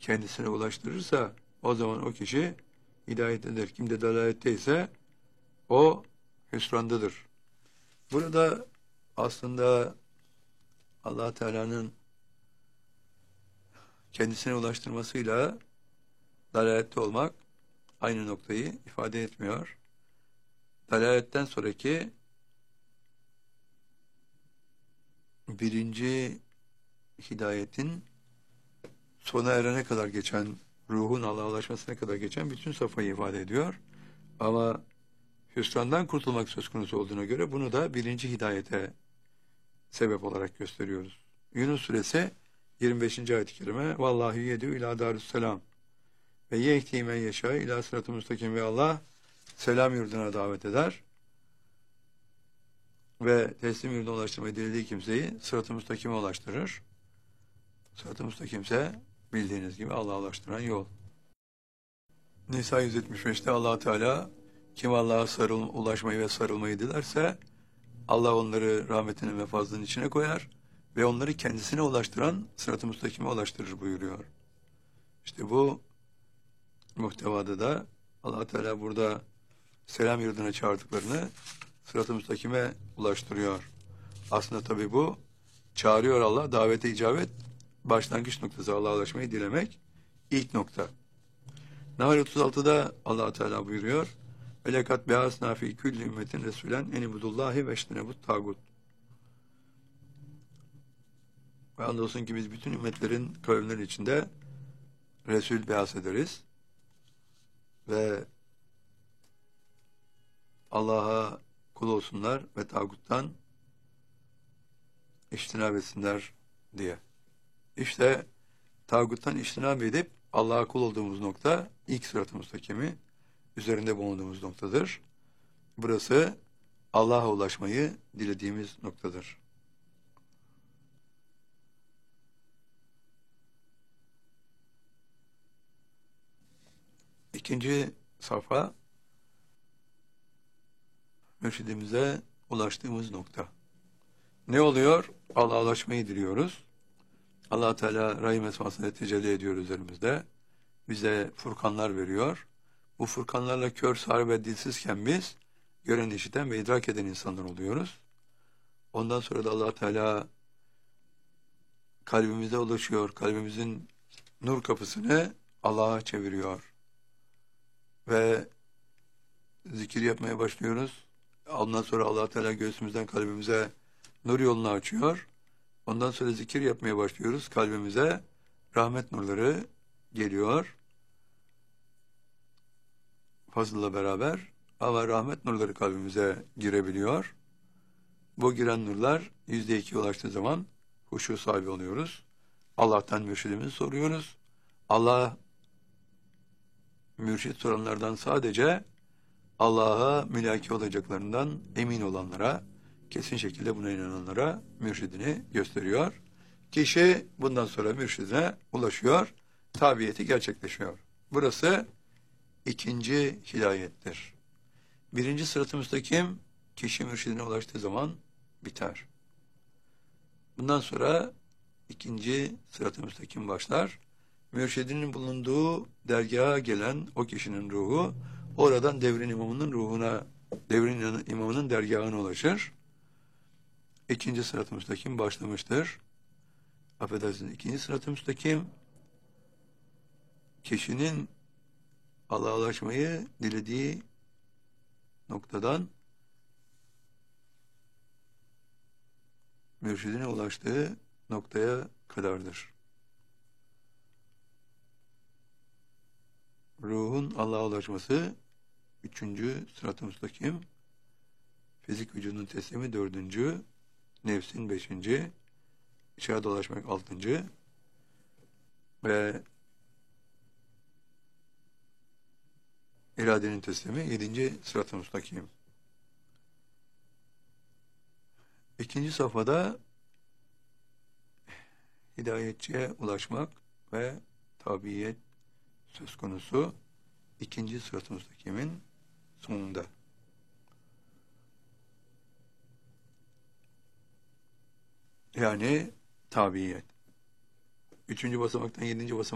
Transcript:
kendisine ulaştırırsa o zaman o kişi hidayettedir. Kim de dalaletteyse o hüsrandadır. Burada aslında Allah Teala'nın kendisine ulaştırmasıyla dalalette olmak aynı noktayı ifade etmiyor. Dalaletten sonraki birinci hidayetin sona erene kadar geçen, ruhun Allah'a ulaşmasına kadar geçen bütün safhayı ifade ediyor. Ama hüsrandan kurtulmak söz konusu olduğuna göre bunu da birinci hidayete sebep olarak gösteriyoruz. Yunus suresi 25. ayet-i kerime Vallahi yedü ila darüsselam ve yehdi men yeşâ ila sırat-ı müstakim ve Allah selam yurduna davet eder ve teslim yurduna ulaştırmayı dilediği kimseyi sırat-ı müstakime ulaştırır. Sırat-ı müstakimse bildiğiniz gibi Allah'a ulaştıran yol. Nisa 175'te Allah Teala kim Allah'a ulaşmayı ve sarılmayı dilerse Allah onları rahmetinin ve fazlının içine koyar ve onları kendisine ulaştıran sırat-ı müstakime ulaştırır buyuruyor. İşte bu muhtevada da Allah Teala burada selam yurduna çağırdıklarını sırat-ı müstakime ulaştırıyor. Aslında tabii bu çağırıyor Allah, davete icabet başlangıç noktası Allah'a ulaşmayı dilemek ilk nokta. Nahl 36'da Allah Teala buyuruyor. Velekat be'asna fi külli ümmetin resulen enibudullahi ve eştenebut tagut. Ve andolsun ki biz bütün ümmetlerin kavimleri içinde Resul beas ederiz ve Allah'a kul olsunlar ve tağuttan iştinab etsinler diye. İşte tağuttan iştinab edip Allah'a kul olduğumuz nokta ilk sırat-ı müstakimi üzerinde bulunduğumuz noktadır. Burası Allah'a ulaşmayı dilediğimiz noktadır. İkinci safha mürşidimize ulaştığımız nokta. Ne oluyor? Allah'a ulaşmayı diliyoruz. Allah Teala Rahim esmasıyla tecelli ediyor üzerimizde. Bize furkanlar veriyor. Bu furkanlarla kör, sağır ve dilsizken biz gören, işiten ve idrak eden insanlar oluyoruz. Ondan sonra da Allah Teala kalbimize ulaşıyor. Kalbimizin nur kapısını Allah'a çeviriyor. Ve zikir yapmaya başlıyoruz. Ondan sonra Allah Teala göğsümüzden kalbimize nur yolunu açıyor. Ondan sonra zikir yapmaya başlıyoruz. Kalbimize rahmet nurları geliyor. Fazıl'la beraber ama rahmet nurları kalbimize girebiliyor. Bu giren nurlar %2'ye ulaştığı zaman huşu sahibi oluyoruz. Allah'tan mürşidimizi soruyoruz. Allah mürşid soranlardan sadece Allah'a mülaki olacaklarından emin olanlara, kesin şekilde buna inananlara mürşidini gösteriyor. Kişi bundan sonra mürşidine ulaşıyor, tabiyeti gerçekleşiyor. Burası ikinci hidayettir. Birinci sırat-ı müstakim, kişi mürşidine ulaştığı zaman biter. Bundan sonra ikinci sırat-ı müstakim başlar. Mürşidinin bulunduğu dergaha gelen o kişinin ruhu, oradan devrin imamının ruhuna, devrin imamının dergahına ulaşır. İkinci sırat-ı müstakim başlamıştır. Affedersiniz, ikinci sırat-ı müstakim, kişinin Allah'a ulaşmayı dilediği noktadan mürşidine ulaştığı noktaya kadardır. Ruhun Allah'a ulaşması üçüncü sırat-ı müstakim, fizik vücudun teslimi dördüncü, nefsin beşinci, ışığa dolaşmak altıncı ve iradenin teslimi yedinci sırat-ı müstakim. İkinci safhada hidayetçiye ulaşmak ve tabiyet söz konusu ikinci sırat-ı müstakimin sonunda. Yani tabiyet. Üçüncü basamaktan yedinci basamak